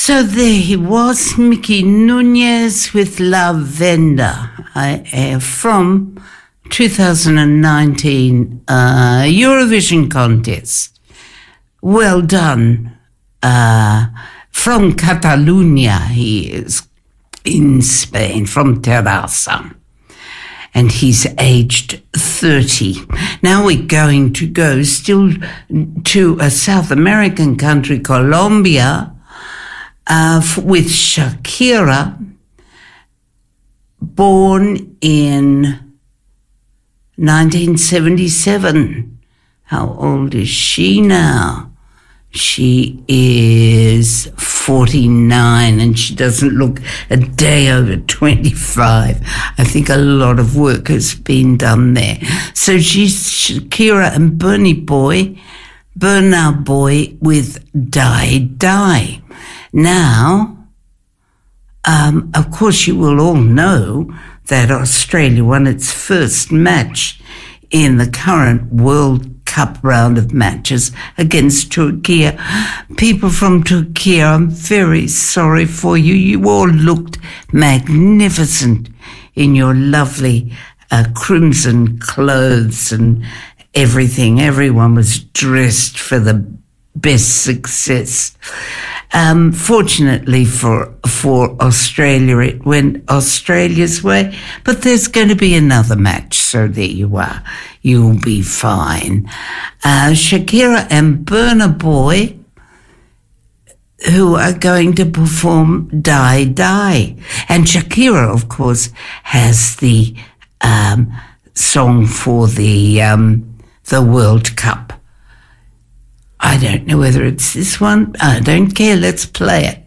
So there he was, Mickey Nunez with La Venda from 2019 Eurovision contest. Well done. From Catalonia, he is in Spain, from Terrassa. And he's aged 30. Now we're going to go still to a South American country, Colombia, with Shakira, born in 1977. How old is she now? She is 49 and she doesn't look a day over 25. I think a lot of work has been done there. So she's Shakira and Burna Boy with Die Die. Now, of course you will all know that Australia won its first match in the current World Cup round of matches against Turkey. People from Turkey, I'm very sorry for you. You all looked magnificent in your lovely crimson clothes and everything. Everyone was dressed for the best success. Fortunately for Australia, it went Australia's way, but there's going to be another match, so there you are. You'll be fine. Shakira and Burna Boy, who are going to perform Die Die. And Shakira, of course, has the song for the World Cup. I don't know whether it's this one. I don't care. Let's play it.